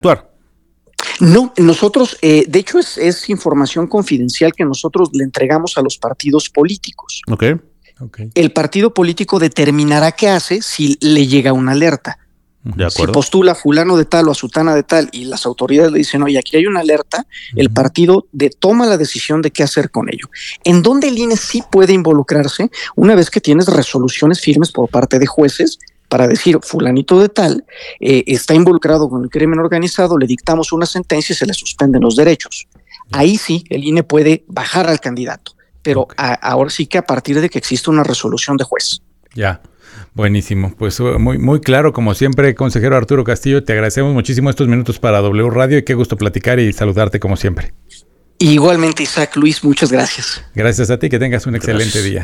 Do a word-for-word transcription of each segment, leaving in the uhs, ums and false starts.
actuar. No, nosotros, eh, de hecho es, es información confidencial que nosotros le entregamos a los partidos políticos. Ok. Okay. El partido político determinará qué hace si le llega una alerta. De acuerdo. Si postula fulano de tal o a sutana de tal y las autoridades le dicen, oye, aquí hay una alerta, uh-huh. el partido de, toma la decisión de qué hacer con ello. En donde el I N E sí puede involucrarse una vez que tienes resoluciones firmes por parte de jueces para decir, fulanito de tal eh, está involucrado con el crimen organizado, le dictamos una sentencia y se le suspenden los derechos. Ahí sí, el I N E puede bajar al candidato, pero okay. a, ahora sí que a partir de que existe una resolución de juez. Ya. Buenísimo, pues muy, muy claro, como siempre, consejero Arturo Castillo, te agradecemos muchísimo estos minutos para W Radio y qué gusto platicar y saludarte como siempre. Igualmente, Isaac, Luis, muchas gracias. Gracias a ti, que tengas un excelente gracias. día.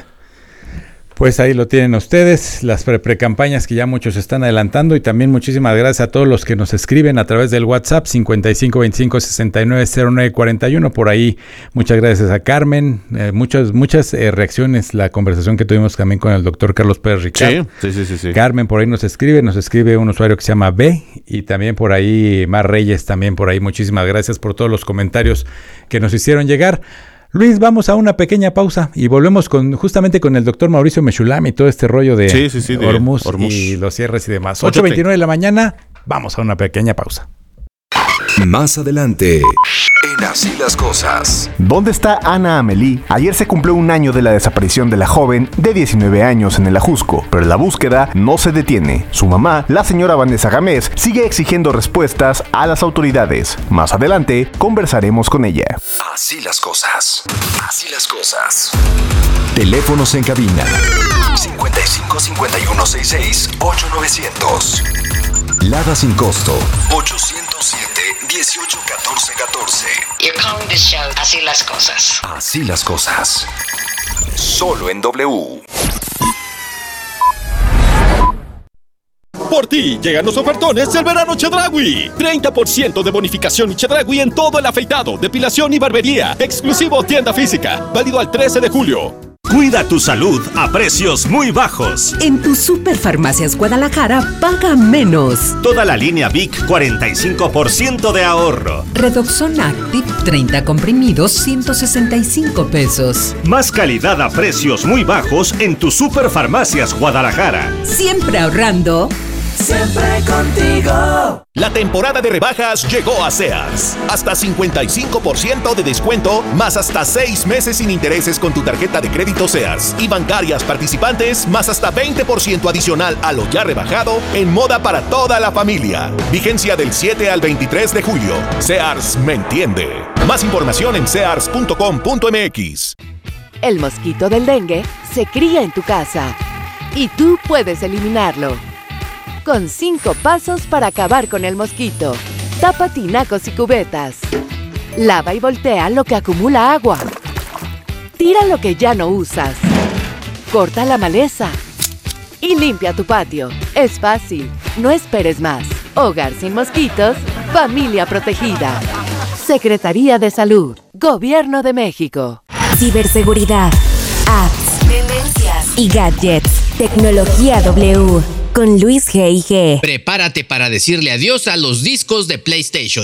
Pues ahí lo tienen ustedes, las pre- pre-campañas que ya muchos están adelantando y también muchísimas gracias a todos los que nos escriben a través del WhatsApp cincuenta y cinco veinticinco sesenta y nueve cero nueve cuarenta y uno. Por ahí muchas gracias a Carmen, eh, muchas muchas eh, reacciones, la conversación que tuvimos también con el doctor Carlos Pérez Ricard. Sí, sí, sí, sí. Carmen por ahí nos escribe, nos escribe un usuario que se llama B y también por ahí Mar Reyes, también por ahí muchísimas gracias por todos los comentarios que nos hicieron llegar. Luis, vamos a una pequeña pausa y volvemos con justamente con el doctor Mauricio Mechulam y todo este rollo de, sí, sí, sí, de Hormuz, Hormuz y los cierres y demás. ocho veintinueve de la mañana, vamos a una pequeña pausa. Más adelante, en Así las Cosas. ¿Dónde está Ana Amelí? Ayer se cumplió un año de la desaparición de la joven de diecinueve años en el Ajusco, pero la búsqueda no se detiene. Su mamá, la señora Vanessa Gámez, sigue exigiendo respuestas a las autoridades. Más adelante, conversaremos con ella. Así las cosas. Así las cosas. Teléfonos en cabina. cincuenta y cinco cincuenta y uno sesenta y seis ocho novecientos. Lada sin costo. ochocientos siete dieciocho catorce catorce. You're calling this show Así las Cosas. Así las cosas. Solo en W. Por ti llegan los ofertones del verano Chedraui. treinta por ciento de bonificación y Chedraui en todo el afeitado, depilación y barbería. Exclusivo tienda física. Válido al trece de julio. Cuida tu salud a precios muy bajos. En tu Superfarmacias Guadalajara paga menos. Toda la línea Vic, cuarenta y cinco por ciento de ahorro. Redoxon Active, treinta comprimidos, ciento sesenta y cinco pesos. Más calidad a precios muy bajos en tu Superfarmacias Guadalajara. Siempre ahorrando. Siempre contigo. La temporada de rebajas llegó a Sears. Hasta cincuenta y cinco por ciento de descuento, más hasta seis meses sin intereses con tu tarjeta de crédito Sears. Y bancarias participantes, más hasta veinte por ciento adicional a lo ya rebajado en moda para toda la familia. Vigencia del siete al veintitrés de julio. Sears me entiende. Más información en sears punto com punto m x. El mosquito del dengue se cría en tu casa y tú puedes eliminarlo. Con cinco pasos para acabar con el mosquito. Tapa tinacos y cubetas. Lava y voltea lo que acumula agua. Tira lo que ya no usas. Corta la maleza. Y limpia tu patio. Es fácil. No esperes más. Hogar sin mosquitos. Familia protegida. Secretaría de Salud. Gobierno de México. Ciberseguridad. Apps. Tendencias. Y gadgets. Tecnología W. Con Luis G I G. Prepárate para decirle adiós a los discos de PlayStation.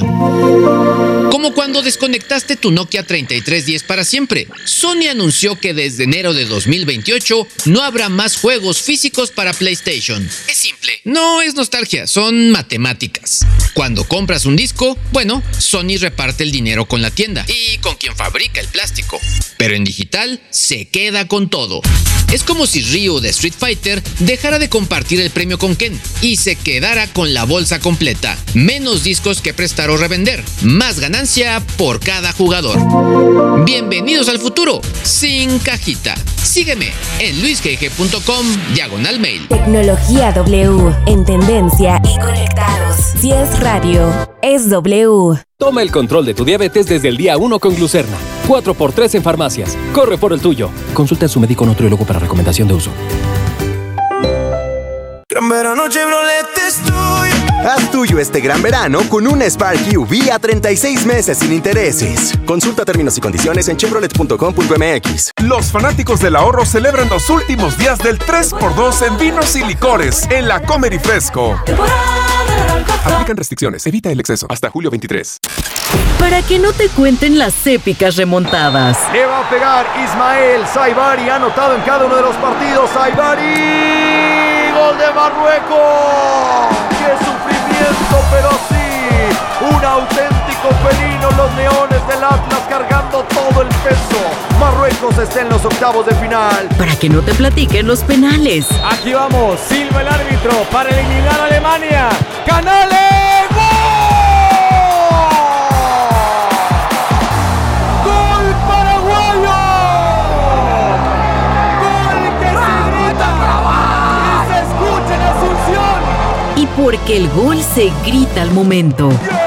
Como cuando desconectaste tu Nokia treinta y tres diez para siempre. Sony anunció que desde enero de dos mil veintiocho no habrá más juegos físicos para PlayStation. Es simple, no es nostalgia, son matemáticas. Cuando compras un disco, bueno, Sony reparte el dinero con la tienda y con quien fabrica el plástico. Pero en digital se queda con todo. Es como si Ryu de Street Fighter dejara de compartir el premio con Ken y se quedara con la bolsa completa. Menos discos que prestar o revender. Más ganancia por cada jugador. Bienvenidos al futuro, sin cajita. Sígueme en luisgg.com diagonal mail. Tecnología W, en tendencia y conectados. Si es radio, es W. Toma el control de tu diabetes desde el día uno con Glucerna. cuatro por tres en farmacias. Corre por el tuyo. Consulta a su médico nutriólogo para recomendación de uso. Gran verano Chevrolet estoy. Haz tuyo este gran verano con un Spark U V a treinta y seis meses sin intereses. Consulta términos y condiciones en chevrolet punto com punto m x. Los fanáticos del ahorro celebran los últimos días del tres por dos en vinos y licores en la Comer y Fresco. Aplican restricciones. Evita el exceso. Hasta julio veintitrés. Para que no te cuenten las épicas remontadas. Le va a pegar Ismael Saibari, ha anotado en cada uno de los partidos. Saibari, gol de Marruecos. ¡Qué sufrimiento, pero sí! Un auténtico felino, los leones del Atlas cargando todo el peso. Marruecos está en los octavos de final. Para que no te platiquen los penales. Aquí vamos, silba el árbitro para eliminar a Alemania. ¡Canales! ¡Gol! ¡Gol paraguayo! ¡Gol que se grita! ¡Y se escucha en Asunción! Y porque el gol se grita al momento.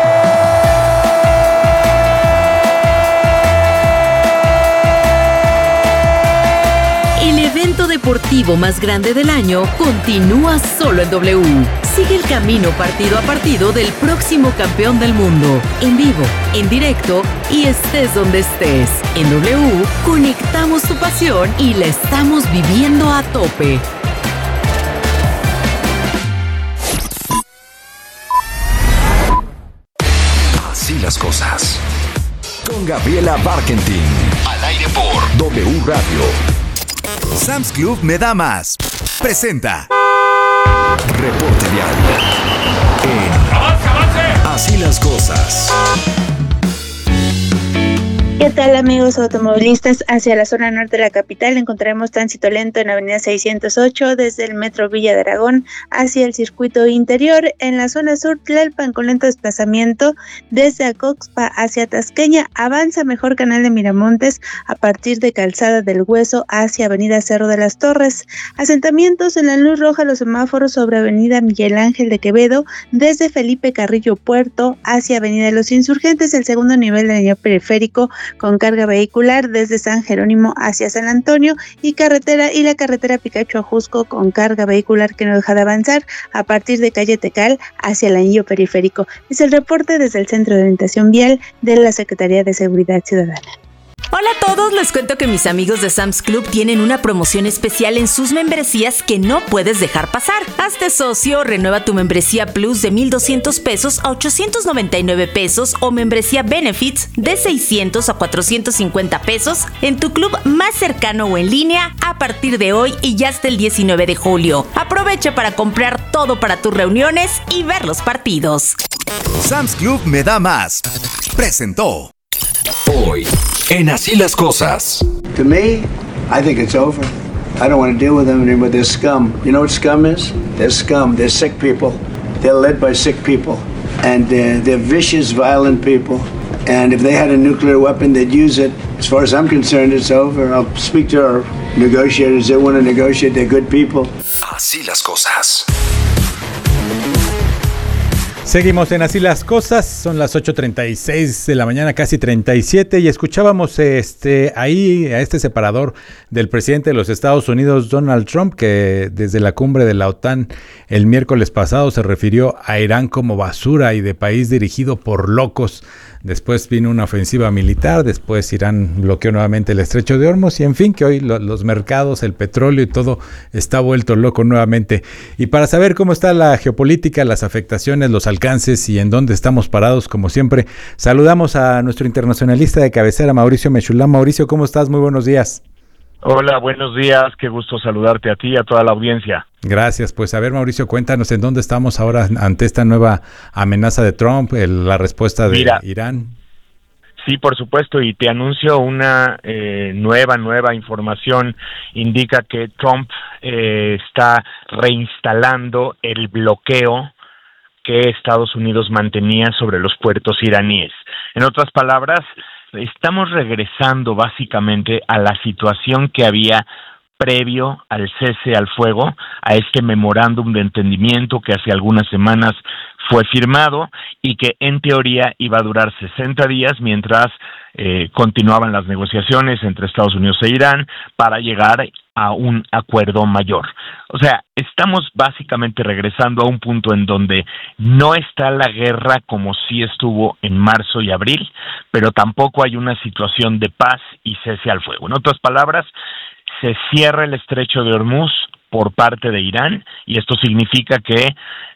El evento deportivo más grande del año continúa solo en W. Sigue el camino partido a partido del próximo campeón del mundo. En vivo, en directo y estés donde estés. En W conectamos tu pasión y la estamos viviendo a tope. Así las cosas. Con Gabriela Barkentin. Al aire por W Radio. Sam's Club me da más. Presenta Reporte Vial en ¡Avance, avance! Así las cosas. ¿Qué tal, amigos automovilistas? Hacia la zona norte de la capital encontraremos tránsito lento en avenida seiscientos ocho desde el metro Villa de Aragón hacia el circuito interior. En la zona sur, Tlalpan con lento desplazamiento desde Acoxpa hacia Tasqueña. Avanza mejor Canal de Miramontes a partir de Calzada del Hueso hacia avenida Cerro de las Torres. Asentamientos en la luz roja, los semáforos sobre avenida Miguel Ángel de Quevedo desde Felipe Carrillo Puerto hacia avenida Los Insurgentes. El segundo nivel del anillo periférico con carga vehicular desde San Jerónimo hacia San Antonio y carretera y la carretera Picacho a Jusco con carga vehicular que no deja de avanzar a partir de calle Tecal hacia el anillo periférico. Es el reporte desde el Centro de Orientación Vial de la Secretaría de Seguridad Ciudadana. Hola a todos, les cuento que mis amigos de Sam's Club tienen una promoción especial en sus membresías que no puedes dejar pasar. Hazte socio, renueva tu membresía Plus de mil doscientos pesos a ochocientos noventa y nueve pesos o membresía Benefits de seiscientos a cuatrocientos cincuenta pesos en tu club más cercano o en línea a partir de hoy y ya hasta el diecinueve de julio. Aprovecha para comprar todo para tus reuniones y ver los partidos. Sam's Club me da más. Presentó. Hoy, en Así las cosas. To me, I think it's over. I don't want to deal with them anymore. They're scum. You know what scum is? They're scum. They're sick people. They're led by sick people. And uh, they're vicious, violent people. And if they had a nuclear weapon, they'd use it. As far as I'm concerned, it's over. I'll speak to our negotiators. They want to negotiate. They're good people. Así las cosas. Seguimos en Así las cosas, son las ocho treinta y seis de la mañana, casi treinta y siete, y escuchábamos este ahí a este separador del presidente de los Estados Unidos, Donald Trump, que desde la cumbre de la OTAN el miércoles pasado se refirió a Irán como basura y de país dirigido por locos. Después vino una ofensiva militar, después Irán bloqueó nuevamente el estrecho de Hormuz y en fin, que hoy lo, los mercados, el petróleo y todo está vuelto loco nuevamente. Y para saber cómo está la geopolítica, las afectaciones, los alcances y en dónde estamos parados, como siempre, saludamos a nuestro internacionalista de cabecera, Mauricio Mechulán. Mauricio, ¿cómo estás? Muy buenos días. Hola, buenos días, qué gusto saludarte a ti y a toda la audiencia. Gracias, pues a ver, Mauricio, cuéntanos en dónde estamos ahora ante esta nueva amenaza de Trump, el, la respuesta de Mira, Irán. Sí, por supuesto, y te anuncio una eh, nueva, nueva información, indica que Trump eh, está reinstalando el bloqueo que Estados Unidos mantenía sobre los puertos iraníes. En otras palabras, estamos regresando básicamente a la situación que había previo al cese al fuego, a este memorándum de entendimiento que hace algunas semanas fue firmado y que en teoría iba a durar sesenta días mientras eh, continuaban las negociaciones entre Estados Unidos e Irán para llegar a un acuerdo mayor. O sea, estamos básicamente regresando a un punto en donde no está la guerra como sí estuvo en marzo y abril, pero tampoco hay una situación de paz y cese al fuego. En otras palabras, se cierra el estrecho de Hormuz por parte de Irán, y esto significa que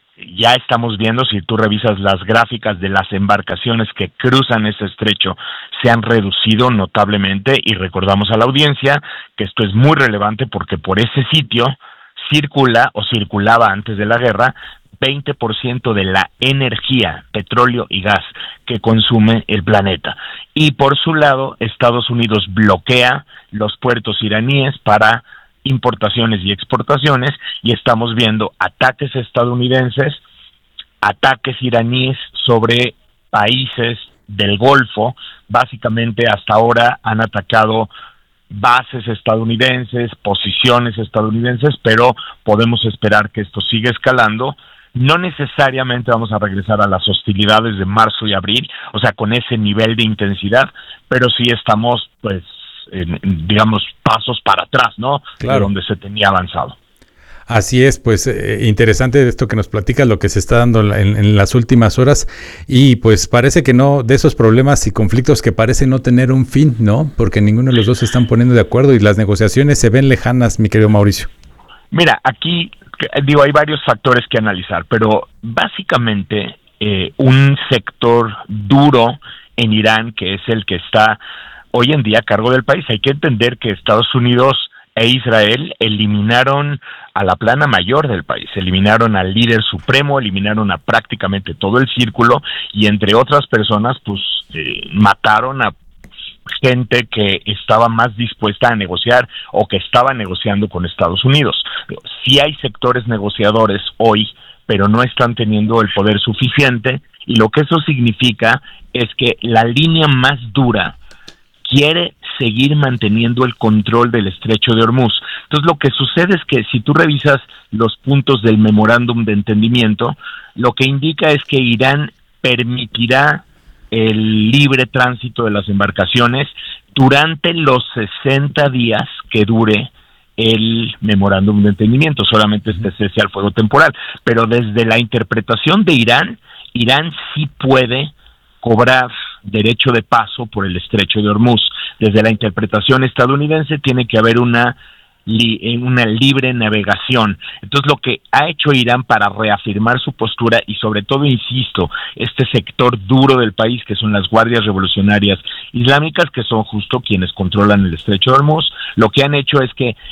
ya estamos viendo, si tú revisas las gráficas de las embarcaciones que cruzan ese estrecho, se han reducido notablemente, y recordamos a la audiencia que esto es muy relevante porque por ese sitio circula o circulaba antes de la guerra veinte por ciento de la energía, petróleo y gas que consume el planeta. Y por su lado, Estados Unidos bloquea los puertos iraníes para importaciones y exportaciones, y estamos viendo ataques estadounidenses, ataques iraníes sobre países del Golfo. Básicamente hasta ahora han atacado bases estadounidenses, posiciones estadounidenses, pero podemos esperar que esto siga escalando. No necesariamente vamos a regresar a las hostilidades de marzo y abril, o sea, con ese nivel de intensidad, pero sí estamos, pues, En, en, digamos, pasos para atrás, ¿no? Claro. De donde se tenía avanzado. Así es, pues eh, interesante esto que nos platicas, lo que se está dando en, en las últimas horas, y pues parece que no, de esos problemas y conflictos que parecen no tener un fin, ¿no? Porque ninguno de los dos se están poniendo de acuerdo y las negociaciones se ven lejanas, mi querido Mauricio. Mira, aquí, digo, hay varios factores que analizar, pero básicamente eh, un sector duro en Irán, que es el que está hoy en día a cargo del país. Hay que entender que Estados Unidos e Israel eliminaron a la plana mayor del país, eliminaron al líder supremo, eliminaron a prácticamente todo el círculo, y entre otras personas, pues, eh, mataron a gente que estaba más dispuesta a negociar o que estaba negociando con Estados Unidos. Sí hay sectores negociadores hoy, pero no están teniendo el poder suficiente, y lo que eso significa es que la línea más dura quiere seguir manteniendo el control del estrecho de Hormuz. Entonces, lo que sucede es que si tú revisas los puntos del memorándum de entendimiento, lo que indica es que Irán permitirá el libre tránsito de las embarcaciones durante los sesenta días que dure el memorándum de entendimiento, solamente este cese al fuego temporal. Pero desde la interpretación de Irán, Irán sí puede cobrar derecho de paso por el estrecho de Hormuz. Desde la interpretación estadounidense tiene que haber una, li, una libre navegación. Entonces, lo que ha hecho Irán para reafirmar su postura, y sobre todo, insisto, este sector duro del país, que son las guardias revolucionarias islámicas, que son justo quienes controlan el estrecho de Hormuz, lo que han hecho es que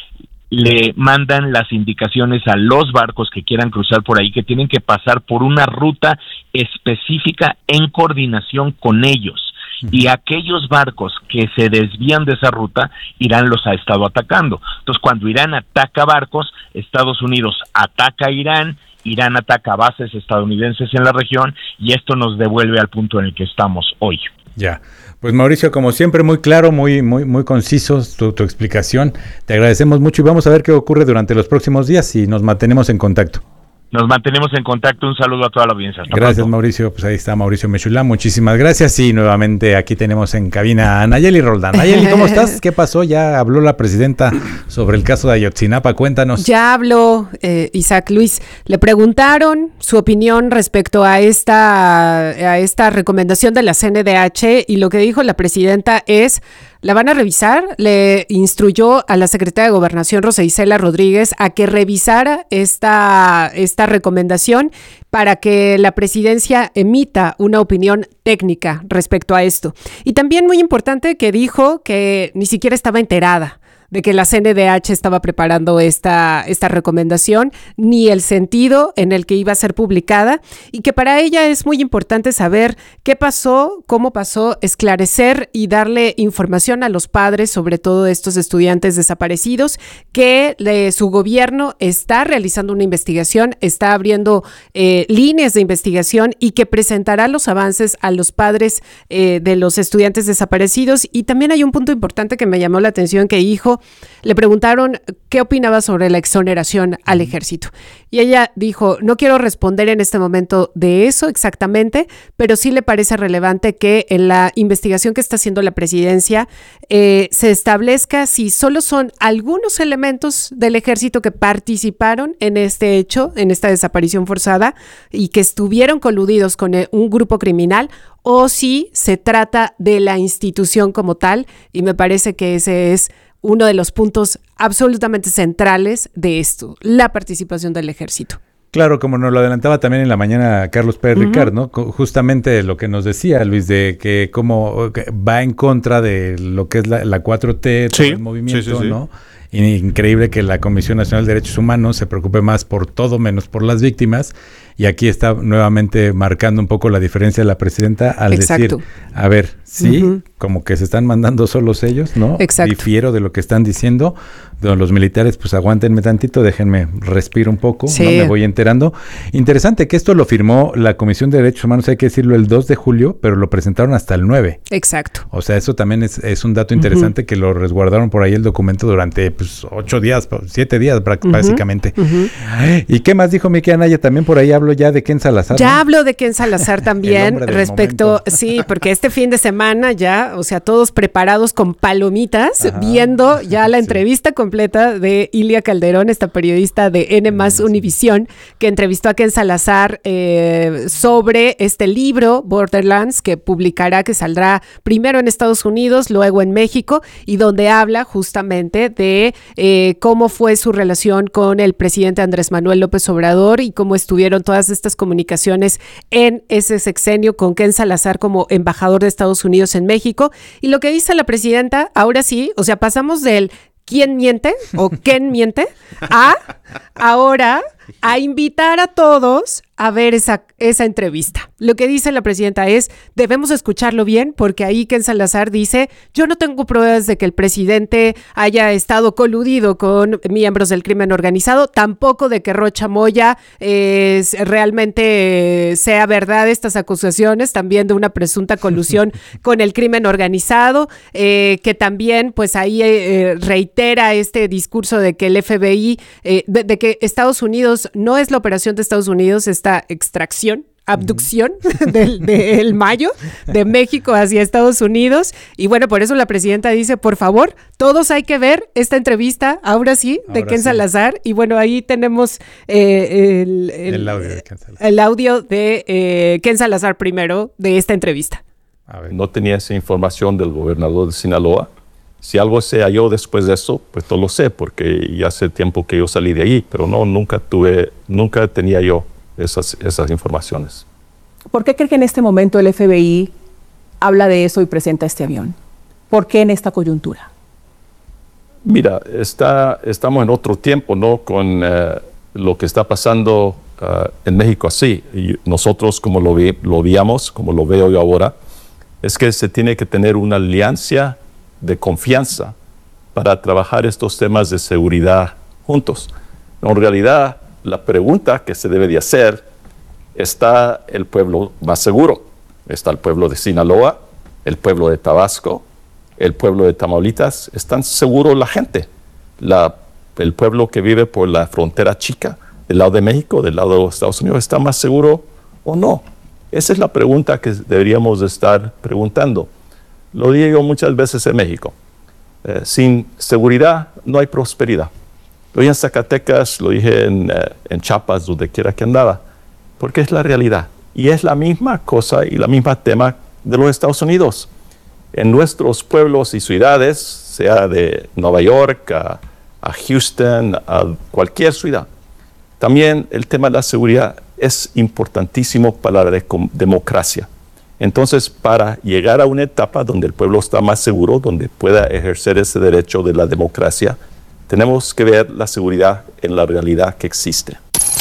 le mandan las indicaciones a los barcos que quieran cruzar por ahí, que tienen que pasar por una ruta específica en coordinación con ellos. Y aquellos barcos que se desvían de esa ruta, Irán los ha estado atacando. Entonces, cuando Irán ataca barcos, Estados Unidos ataca a Irán, Irán ataca bases estadounidenses en la región, y esto nos devuelve al punto en el que estamos hoy. Ya, pues Mauricio, como siempre, muy claro, muy muy muy conciso tu, tu explicación. Te agradecemos mucho y vamos a ver qué ocurre durante los próximos días y nos mantenemos en contacto. Nos mantenemos en contacto. Un saludo a toda la audiencia. Hasta gracias, pronto. Mauricio. Pues ahí está Mauricio Mechulán. Muchísimas gracias. Y nuevamente aquí tenemos en cabina a Nayeli Roldán. Nayeli, ¿cómo estás? ¿Qué pasó? Ya habló la presidenta sobre el caso de Ayotzinapa. Cuéntanos. Ya habló eh, Isaac Luis. Le preguntaron su opinión respecto a esta, a esta recomendación de la C N D H, y lo que dijo la presidenta es: la van a revisar. Le instruyó a la secretaria de Gobernación, Rosa Isela Rodríguez, a que revisara esta, esta recomendación para que la presidencia emita una opinión técnica respecto a esto. Y también muy importante que dijo que ni siquiera estaba enterada de que la C N D H estaba preparando esta, esta recomendación, ni el sentido en el que iba a ser publicada, y que para ella es muy importante saber qué pasó, cómo pasó, esclarecer y darle información a los padres, sobre todo estos estudiantes desaparecidos, que le, su gobierno está realizando una investigación, está abriendo eh, líneas de investigación, y que presentará los avances a los padres eh, de los estudiantes desaparecidos. Y también hay un punto importante que me llamó la atención que dijo: dijo, le preguntaron qué opinaba sobre la exoneración al ejército. Y ella dijo, no quiero responder en este momento de eso exactamente, pero sí le parece relevante que en la investigación que está haciendo la presidencia eh, se establezca si solo son algunos elementos del ejército que participaron en este hecho, en esta desaparición forzada y que estuvieron coludidos con un grupo criminal, o si se trata de la institución como tal, y me parece que ese es uno de los puntos absolutamente centrales de esto, la participación del ejército. Claro, como nos lo adelantaba también en la mañana Carlos Pérez uh-huh. Ricard, ¿no? Justamente lo que nos decía Luis, de que cómo va en contra de lo que es la, la cuatro T, todo sí, el movimiento, sí, sí, sí. ¿no? Increíble que la Comisión Nacional de Derechos Humanos se preocupe más por todo menos por las víctimas, y aquí está nuevamente marcando un poco la diferencia de la presidenta al Exacto. decir, a ver, sí, uh-huh. como que se están mandando solos ellos, ¿no? Exacto. Difiero de lo que están diciendo, de los militares, pues aguántenme tantito, déjenme respiro un poco, sí. ¿no? Me voy enterando. Interesante que esto lo firmó la Comisión de Derechos Humanos, hay que decirlo, el dos de julio, pero lo presentaron hasta el nueve. Exacto. O sea, eso también es, es un dato interesante uh-huh. que lo resguardaron por ahí el documento durante pues ocho días, siete días uh-huh. básicamente. Uh-huh. ¿Y qué más dijo Miki Anaya? También por ahí hablo ya de Ken Salazar. Ya ¿no? hablo de Ken Salazar también respecto, momento. sí, porque este fin de semana ya, o sea, todos preparados con palomitas, Ajá. viendo ya la sí. entrevista completa de Ilia Calderón, esta periodista de N más Univisión, que entrevistó a Ken Salazar eh, sobre este libro, Borderlands, que publicará, que saldrá primero en Estados Unidos, luego en México, y donde habla justamente de eh, cómo fue su relación con el presidente Andrés Manuel López Obrador y cómo estuvieron todas estas comunicaciones en ese sexenio con Ken Salazar como embajador de Estados Unidos en México. Y lo que dice la presidenta, ahora sí, o sea, pasamos del quién miente o quién miente a ahora a invitar a todos a ver esa, esa entrevista. Lo que dice la presidenta es, debemos escucharlo bien, porque ahí Ken Salazar dice, yo no tengo pruebas de que el presidente haya estado coludido con miembros del crimen organizado, tampoco de que Rocha Moya eh, realmente eh, sea verdad estas acusaciones, también de una presunta colusión con el crimen organizado, eh, que también pues ahí eh, reitera este discurso de que el F B I, eh, de, de que Estados Unidos no es la operación de Estados Unidos, esta extracción, abducción del, del Mayo de México hacia Estados Unidos. Y bueno, por eso la presidenta dice, por favor, todos hay que ver esta entrevista, ahora sí, de ahora Ken sí. Salazar. Y bueno, ahí tenemos eh, el, el, el audio de Ken Salazar, el audio de, eh, Ken Salazar primero de esta entrevista. A ver. No tenía esa información del gobernador de Sinaloa. Si algo se halló después de eso, pues no lo sé, porque ya hace tiempo que yo salí de ahí, pero no, nunca tuve, nunca tenía yo Esas, esas informaciones. ¿Por qué cree que en este momento el F B I habla de eso y presenta este avión? ¿Por qué en esta coyuntura? Mira, está, estamos en otro tiempo, ¿no? Con uh, lo que está pasando uh, en México así. Y nosotros, como lo, vi, lo veíamos, como lo veo yo ahora, es que se tiene que tener una alianza de confianza para trabajar estos temas de seguridad juntos. En realidad, la pregunta que se debe de hacer, ¿está el pueblo más seguro? ¿Está el pueblo de Sinaloa? ¿El pueblo de Tabasco? ¿El pueblo de Tamaulipas? ¿Están seguros la gente? La, ¿El pueblo que vive por la frontera chica, del lado de México, del lado de Estados Unidos, está más seguro o no? Esa es la pregunta que deberíamos de estar preguntando. Lo digo muchas veces en México. Eh, sin seguridad no hay prosperidad. Lo dije en Zacatecas, lo dije en, uh, en Chiapas, donde quiera que andaba, porque es la realidad. Y es la misma cosa y la misma tema de los Estados Unidos. En nuestros pueblos y ciudades, sea de Nueva York a, a Houston, a cualquier ciudad, también el tema de la seguridad es importantísimo para la de democracia. Entonces, para llegar a una etapa donde el pueblo está más seguro, donde pueda ejercer ese derecho de la democracia, tenemos que ver la seguridad en la realidad que existe.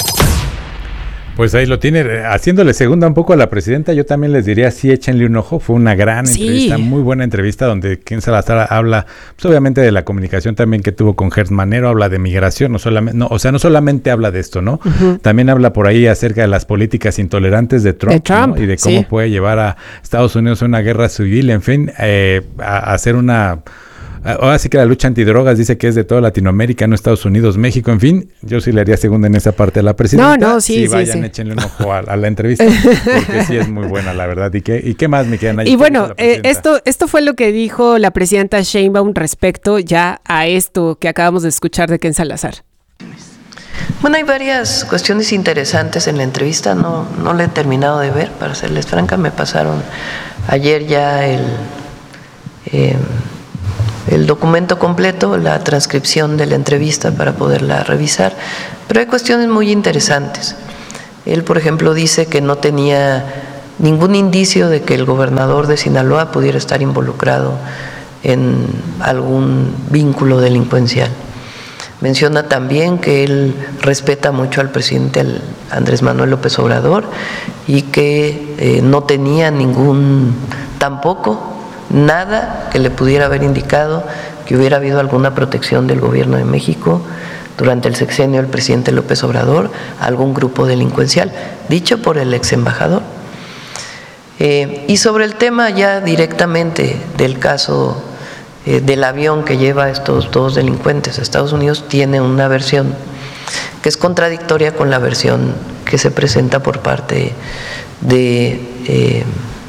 Pues ahí lo tiene, haciéndole segunda un poco a la presidenta, yo también les diría, sí, échenle un ojo, fue una gran sí. entrevista, muy buena entrevista, donde Ken Salazar habla, pues obviamente de la comunicación también que tuvo con Gertz Manero, habla de migración, no solamente, no, o sea, no solamente habla de esto, ¿no? Uh-huh. También habla por ahí acerca de las políticas intolerantes de Trump, de Trump ¿no? Y de cómo sí. puede llevar a Estados Unidos a una guerra civil, en fin, eh, a, a hacer una... ahora sí que la lucha antidrogas dice que es de toda Latinoamérica, no Estados Unidos, México, en fin, yo sí le haría segunda en esa parte a la presidenta. No, no, sí, sí. sí vayan, sí. échenle un ojo a, a la entrevista, porque sí es muy buena, la verdad. ¿Y qué, y qué más, mi querida Nayib? Y bueno, eh, esto, esto fue lo que dijo la presidenta Sheinbaum respecto ya a esto que acabamos de escuchar de Ken Salazar. Bueno, hay varias cuestiones interesantes en la entrevista, no, no la he terminado de ver, para serles franca, me pasaron ayer ya el, eh, el documento completo, la transcripción de la entrevista para poderla revisar, pero hay cuestiones muy interesantes. Él, por ejemplo, dice que no tenía ningún indicio de que el gobernador de Sinaloa pudiera estar involucrado en algún vínculo delincuencial. Menciona también que él respeta mucho al presidente Andrés Manuel López Obrador y que eh, no tenía ningún, tampoco, nada que le pudiera haber indicado que hubiera habido alguna protección del gobierno de México durante el sexenio del presidente López Obrador a algún grupo delincuencial, dicho por el ex embajador. Eh, y sobre el tema ya directamente del caso del avión que lleva a estos dos delincuentes a Estados Unidos, tiene una versión que es contradictoria con la versión que se presenta por parte de... Eh,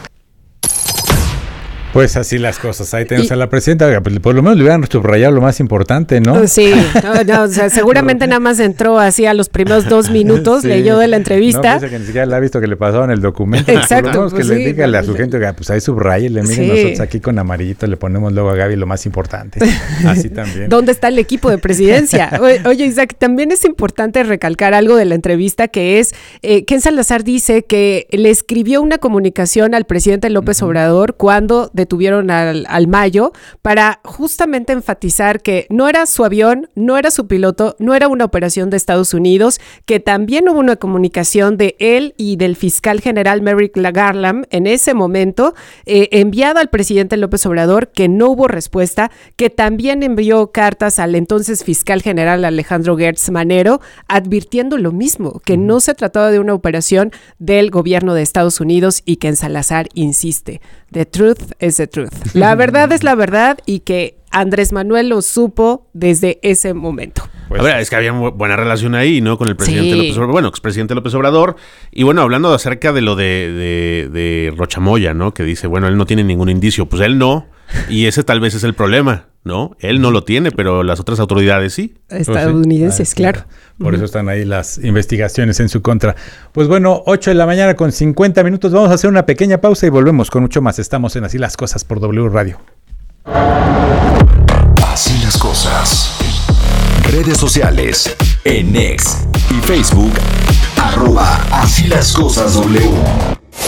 Pues así las cosas. Ahí tenemos y, a la presidenta. Por lo menos le hubieran subrayado lo más importante, ¿no? Sí, no, no, o sea, seguramente nada más entró así a los primeros dos minutos, sí. leyó de la entrevista. No, piensa que ni siquiera le ha visto que le pasaban el documento. Exacto. Por lo menos pues que sí, le dígale a su gente, que pues ahí subrayele, miren, sí. nosotros aquí con amarillito le ponemos luego a Gaby lo más importante. Así también. ¿Dónde está el equipo de presidencia? Oye, Isaac, también es importante recalcar algo de la entrevista que es, eh, Ken Salazar dice que le escribió una comunicación al presidente López uh-huh. Obrador cuando detuvieron al, al Mayo para justamente enfatizar que no era su avión, no era su piloto, no era una operación de Estados Unidos, que también hubo una comunicación de él y del fiscal general Merrick Garland en ese momento, eh, enviada al presidente López Obrador, que no hubo respuesta, que también envió cartas al entonces fiscal general Alejandro Gertz Manero, advirtiendo lo mismo, que no se trataba de una operación del gobierno de Estados Unidos y que en Salazar insiste. The truth is the truth. La verdad es la verdad y que Andrés Manuel lo supo desde ese momento. Pues, a ver, es que había buena relación ahí, ¿no? Con el presidente sí. López Obrador, bueno, expresidente López Obrador. Y bueno, hablando acerca de lo de, de, de Rochamoya, ¿no? Que dice, bueno, él no tiene ningún indicio. Pues él no. Y ese tal vez es el problema, ¿no? Él no lo tiene, pero las otras autoridades sí. Estadounidenses, pues sí. claro. Por eso están ahí las investigaciones en su contra. Pues bueno, ocho de la mañana con cincuenta minutos. Vamos a hacer una pequeña pausa y volvemos con mucho más. Estamos en Así las Cosas por W Radio. Así las Cosas. Redes sociales. En X y Facebook. Arroba Así las Cosas W.